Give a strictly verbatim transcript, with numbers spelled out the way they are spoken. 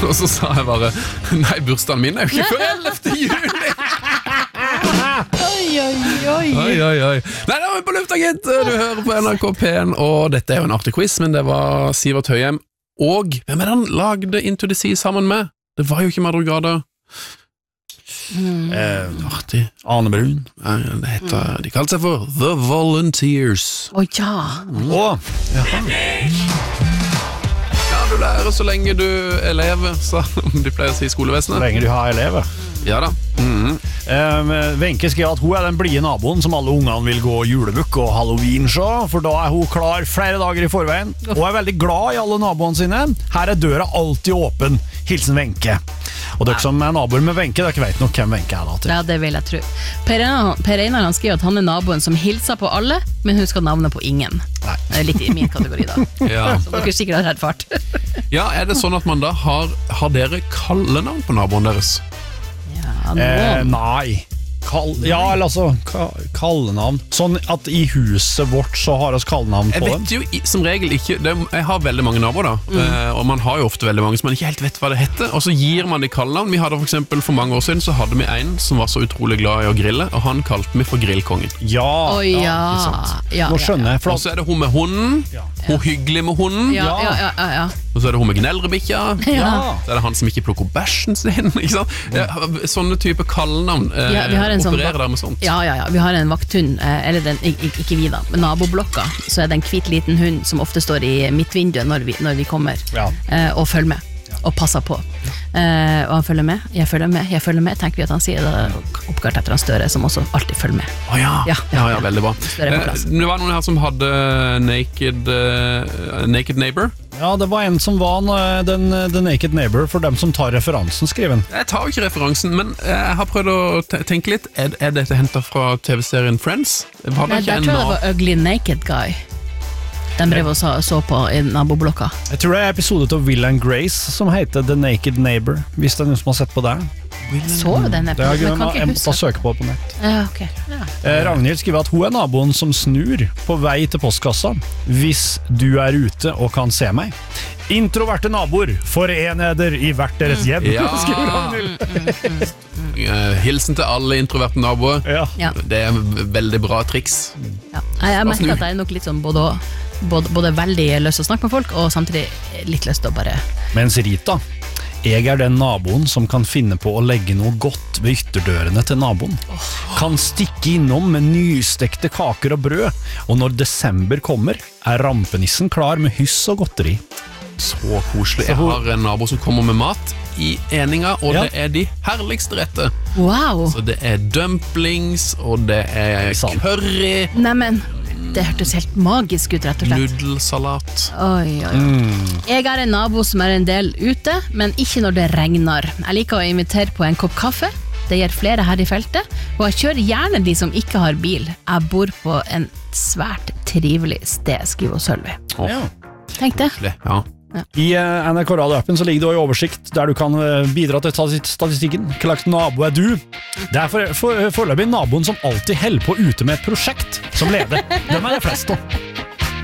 Og så sa jeg bare, nei, bursdagen min er jo ikke før ellevte juli. Oi, oi, oi. Oi, oi, oi. Nei, da er vi på lufta, gitt. Du hører på N R K P en, og dette er jo en artig quiz, men det var Sivert Høyem. Og hvem er det han lagde Into the Sea sammen med? Det var jo ikke Madrugada. Mm. Eh, artig. Ane Brun. Nei, det heter, de kalte seg for The Volunteers. Å oh, ja. Åh, Ja, du lærer så lenge du er elev, så de pleier å si i så skolevesenet. lenge du har elever. Ja da. Mhm. Eh, Wenche skrev at hun er den blie naboen som alle ungene vil gå julebukk og Halloween så, for da er hun klar flere dager i forveien. Hun er veldig glad i alle naboene sine. Her er døra alltid åpen. Hilsen Wenche. Og dere som er naboer med Wenche, dere vet nok hvem Wenche er da til. Ja, det vil jeg tro. Per Einar, per Einar han skriver at han er naboen som hilser på alle, men husker navnet på ingen. Nei. Det er litt i min kategori da. Ja. Så dere sikkert har rett fart. Ja, er det sånn at man da har, har dere kallenavn på naboen deres? Ja, Eh, noen. nei. Kall, ja, eller altså ka, kallenavn. Sånn at i huset vårt så har oss kallenavn Jeg på dem. vet jo i- som regel ikke det, Jeg har veldig mange naboer da eh, og man har jo ofte veldig mange som man ikke helt vet hva det heter. Og så gir man de kallenavn. Vi hadde for eksempel for mange år siden så hadde vi en som var så utrolig glad i å grille, og han kalte vi for Grillkongen. Ja, Å ja. ikke sant. Ja, Nå ja, skjønner jeg, Og for så er det hun med hunden, Ja. hun hyggelig med hunden, Ja, ja, ja, ja, ja. og så er det hun med gnellrebikkja. at ja. Så er det han som ikke plukker opp bæsjen sin, ikke sant? Ja, sånne type kallenavn eh, Ja, vi har en sånn- opererer der med sånt. Ja, ja, ja, vi har en vakthund, eh, eller den, ik- ik- ikke vi da, men naboblokka, så er det en hvit liten hund som ofte står i midtvinduet når vi, når vi kommer, Ja. eh, og følger med, og passer på. Eh, og han følger med, jeg følger med, jeg følger med, tenker vi at han sier det, oppkalt etter han Støre, som også alltid følger med. Å ja. Ja, Ja, ja, ja, ja. veldig bra. Større på Eh, plass. det var noen her som hadde Naked, eh, naked Neighbor. Ja, det var en som var eh, den, The Naked Neighbor for dem som tar referansen, skriven. Jeg tar jo ikke referansen, men jeg har prøvd å te- tenke litt. Er, er dette hentet fra T V-serien Friends? Var det Nei, ikke der en tror jeg det na- var Ugly Naked Guy. Den brev og så, så på i naboblokka. Jeg tror det er episode av Will and Grace som heter The Naked Neighbor, hvis det er noen som har sett på det. Så du den Det er episoden, men kan jeg ikke måtte huske. søke på på nett. Ja, ok. Ja. Eh, Ragnhild skriver at hun er naboen som snur på vei til postkassa hvis du er ute og kan se meg. Introverte naboer, foren eder i hvert deres hjem, Ja. skriver Ragnhild. Eh, hilsen til alle introverte naboer. Ja. Ja. Det er veldig bra triks. Ja. Jeg, jeg merker at jeg er nok litt sånn både, både, både veldig lyst til å snakke med folk, og samtidig litt lyst til å bare Mens Rita, jeg er den naboen som kan finne på å legge noe godt ved ytterdørene til naboen. Kan stikke innom med nystekte kaker og brød, og når desember kommer, er rampenissen klar med hyss og godteri. Så koselig. Så Jeg hun- har en nabo som kommer med mat i eninga, og Ja. det er de herligste retter. Wow! Så det er dumplings, og det er Sant. curry, Neimen, det hørtes helt magisk ut, rett og slett. nudelsalat. Oi, oi, oi. Jeg er en nabo som er en del ute, men ikke når det regner. Jeg liker å invitere på en kopp kaffe. Det gir flere her i feltet, og jeg kjører gjerne de som ikke har bil. Jeg bor på en svært trivelig sted, skriver Sølvi. Åh, Ja. Tenk det. koselig. Ja. I eh, N R K Radio-appen så ligger det også i oversikt der du kan eh, bidra til stati- statistikken. Hva slags nabo er du? Det er for, for, foreløpig naboen som alltid holder på ute med et prosjekt som leder. Dem er det flest av.